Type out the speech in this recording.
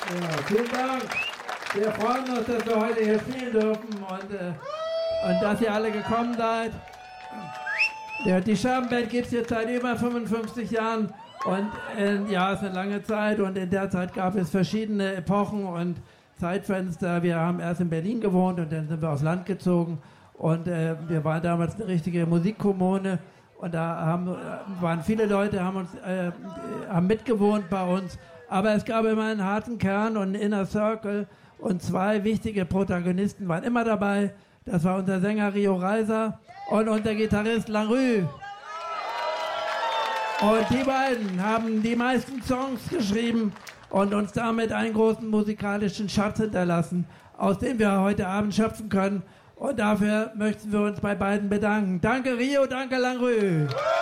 Ja, vielen Dank. Wir freuen uns, dass wir heute hier spielen dürfen und dass ihr alle gekommen seid. Ja, die Scherbenband gibt es jetzt seit über 55 Jahren und ja, es ist eine lange Zeit und in der Zeit gab es verschiedene Epochen und Zeitfenster. Wir haben erst in Berlin gewohnt und dann sind wir aufs Land gezogen und wir waren damals eine richtige Musikkommune und da waren viele Leute, haben mitgewohnt bei uns, aber es gab immer einen harten Kern und einen Inner Circle und zwei wichtige Protagonisten waren immer dabei. Das war unser Sänger Rio Reiser und unser Gitarrist Larue. Und die beiden haben die meisten Songs geschrieben und uns damit einen großen musikalischen Schatz hinterlassen, aus dem wir heute Abend schöpfen können. Und dafür möchten wir uns bei beiden bedanken. Danke Rio, danke Larue.